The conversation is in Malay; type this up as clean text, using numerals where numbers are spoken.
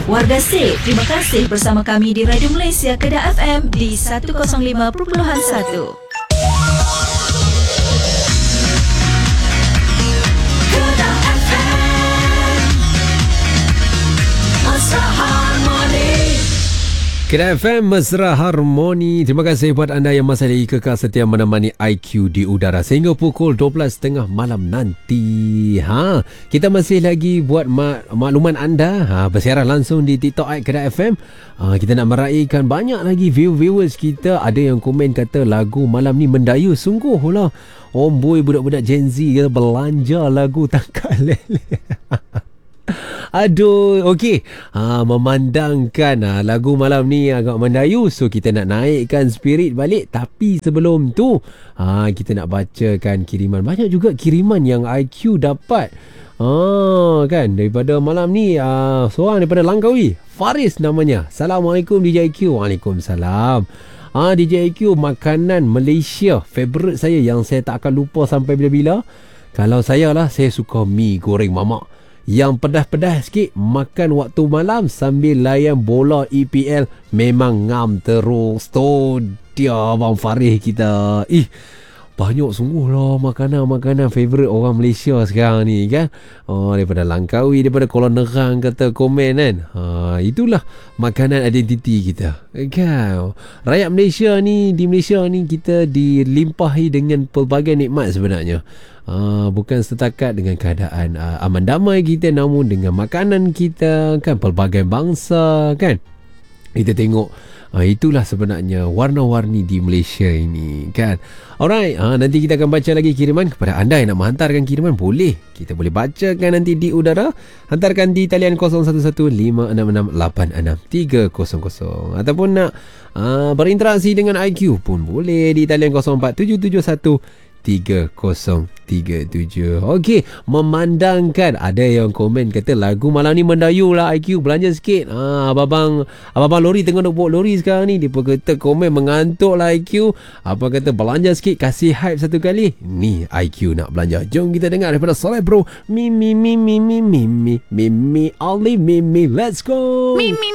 Warga Sip, terima kasih bersama kami di Radio Malaysia Kedah FM di 105.1. Kedah FM Mesra Harmoni. Terima kasih buat anda yang masih lagi kekal setia menemani IQ di udara sehingga pukul 12.30 malam nanti. Kita masih lagi buat makluman anda bersiaran langsung di TikTok Kedah FM. Kita nak meraihkan banyak lagi viewers kita. Ada yang komen kata lagu malam ni mendayu sungguh lah. Boy, budak-budak Gen Z kata belanja lagu Tangkal Lele. Aduh, okey. Memandangkan lagu malam ni agak mendayu, so kita nak naikkan spirit balik. Tapi sebelum tu, kita nak bacakan kiriman. Banyak juga kiriman yang IQ dapat. Kan, daripada malam ni, seorang daripada Langkawi, Faris namanya. Assalamualaikum DJ IQ. Waalaikumsalam. DJ IQ, makanan Malaysia favourite saya yang saya tak akan lupa sampai bila-bila. Kalau saya lah, saya suka mi goreng mamak. Yang pedas-pedas sikit, makan waktu malam sambil layan bola EPL, memang ngam terus. Tu dia Abang Faris kita. Banyak sungguh lah makanan-makanan favourite orang Malaysia sekarang ni kan. Daripada Langkawi, daripada Kuala Nerang kata komen kan. Itulah makanan identiti kita kan. Rakyat Malaysia ni, di Malaysia ni kita dilimpahi dengan pelbagai nikmat sebenarnya. Bukan setakat dengan keadaan aman damai kita, namun dengan makanan kita kan, pelbagai bangsa kan. Kita tengok itulah sebenarnya warna-warni di Malaysia ini kan. Alright, nanti kita akan baca lagi kiriman. Kepada anda yang nak menghantarkan kiriman, boleh, kita boleh bacakan nanti di udara. Hantarkan di talian 011566863000. Ataupun nak berinteraksi dengan IQ pun boleh di talian 0477130037. Okey, memandangkan ada yang komen kata lagu malam ni mendayu lah IQ, belanja sikit. Abang lori tengah nak bawa lori sekarang ni, dia pun kata komen mengantuk lah IQ. Apa kata belanja sikit, kasih hype satu kali. Ni IQ nak belanja. Jom kita dengar daripada Soleh Bro. Mimi only Mimi, let's go.